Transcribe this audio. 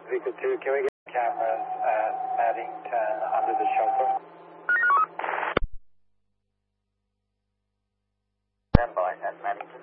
Vehicle 2, can we get cameras at Maddington under the shelter? Stand by at Maddington.